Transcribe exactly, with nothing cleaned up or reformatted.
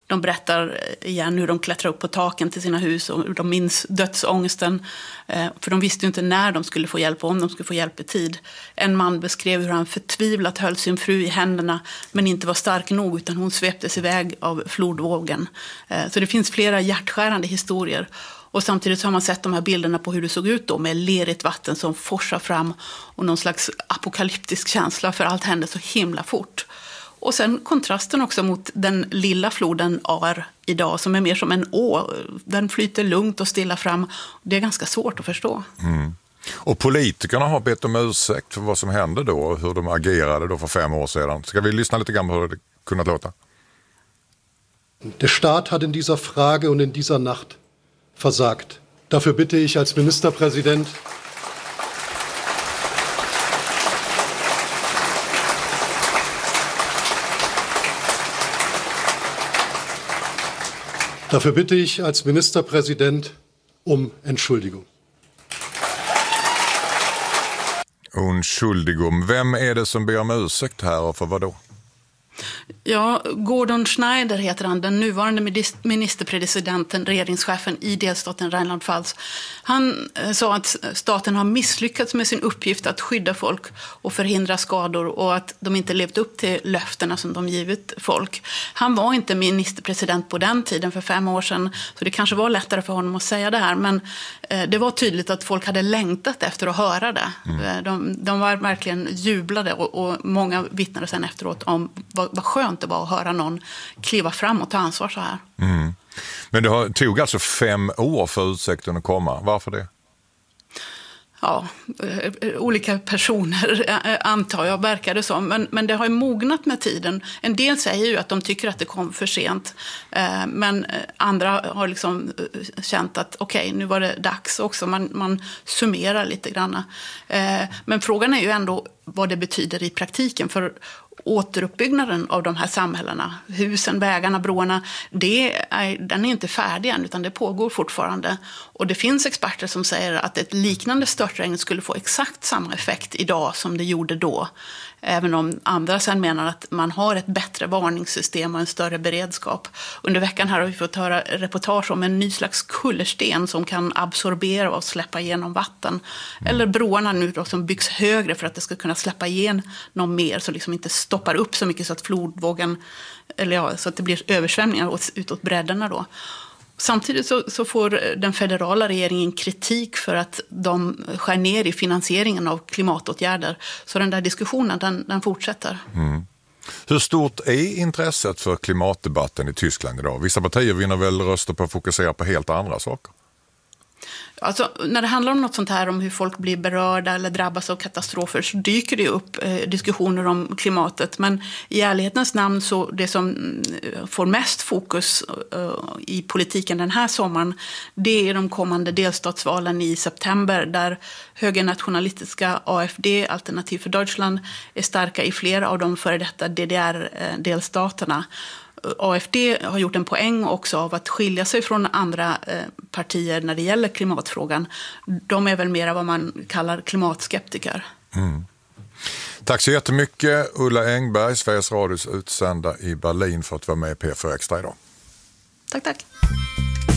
De berättar igen hur de klättrar upp på taken till sina hus och hur de minns dödsångesten. För de visste ju inte när de skulle få hjälp och om de skulle få hjälp i tid. En man beskrev hur han förtvivlat höll sin fru i händerna men inte var stark nog utan hon sveptes iväg av flodvågen. Så det finns flera hjärtskärande historier. Och samtidigt så har man sett de här bilderna på hur det såg ut då med lerigt vatten som forsar fram och någon slags apokalyptisk känsla för allt hände så himla fort. Och sen kontrasten också mot den lilla floden Ar idag som är mer som en å. Den flyter lugnt och stilla fram. Det är ganska svårt att förstå. Mm. Och politikerna har bett om ursäkt för vad som hände då och hur de agerade då för fem år sedan. Ska vi lyssna lite grann på hur det kunnat låta? Der Staat hat in dieser Frage und in dieser Nacht versagt. Dafür bitte ich als Ministerpräsident Dafür bitte ich als Ministerpräsident um Entschuldigung. Entschuldigung. Vem är det som ber om ursäkt här och för vad då? Ja, Gordon Schneider heter han, den nuvarande ministerpresidenten, regeringschefen i delstaten Rheinland-Pfalz. Han sa att staten har misslyckats med sin uppgift att skydda folk och förhindra skador och att de inte levt upp till löftena som de givit folk. Han var inte ministerpresident på den tiden för fem år sedan så det kanske var lättare för honom att säga det här men det var tydligt att folk hade längtat efter att höra det. Mm. De, de var verkligen jublade och, och många vittnade sen efteråt om vad, vad skönt det var att höra någon kliva fram och ta ansvar så här. Mm. Men det har, tog alltså fem år för ursäkten att komma. Varför det? Ja, olika personer antar jag verkar det som. Men, men det har ju mognat med tiden. En del säger ju att de tycker att det kom för sent. Men andra har liksom känt att okej, okay, nu var det dags också. Man, man summerar lite grann. Men frågan är ju ändå vad det betyder i praktiken. För återuppbyggnaden av de här samhällena, husen, vägarna, broarna, det är, den är inte färdig än utan det pågår fortfarande. Och det finns experter som säger att ett liknande störtregn skulle få exakt samma effekt idag som det gjorde då. Även om andra sen menar att man har ett bättre varningssystem och en större beredskap. Under veckan här har vi fått höra reportage om en ny slags kullersten som kan absorbera och släppa igenom vatten. Mm. Eller broarna nu då som byggs högre för att det ska kunna släppa igen någon mer så liksom inte stoppar upp så mycket så att flodvågen, eller ja, så att det blir översvämningar utåt bredderna då. Samtidigt så, så får den federala regeringen kritik för att de skär ner i finansieringen av klimatåtgärder. Så den där diskussionen, den, den fortsätter. Mm. Hur stort är intresset för klimatdebatten i Tyskland idag? Vissa partier vinner väl röster på att fokusera på helt andra saker? Alltså, när det handlar om något sånt här om hur folk blir berörda eller drabbas av katastrofer så dyker det upp eh, diskussioner om klimatet. Men i ärlighetens namn så det som eh, får mest fokus eh, i politiken den här sommaren det är de kommande delstatsvalen i september där högernationalistiska A F D, Alternativ för Deutschland, är starka i flera av de före detta D D R-delstaterna. A F D har gjort en poäng också av att skilja sig från andra eh, partier när det gäller klimatfrågan. De är väl mer vad man kallar klimatskeptiker. Mm. Tack så jättemycket Ulla Engberg, Sveriges Radios utsända i Berlin för att vara med i P fyra Extra idag. Tack, tack.